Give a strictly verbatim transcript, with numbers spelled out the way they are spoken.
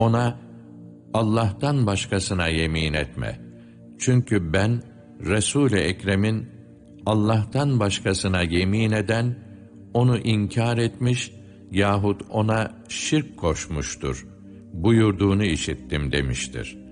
Ona, Allah'tan başkasına yemin etme. Çünkü ben, Resul-i Ekrem'in Allah'tan başkasına yemin eden, onu inkar etmiş yahut ona şirk koşmuştur buyurduğunu işittim demiştir.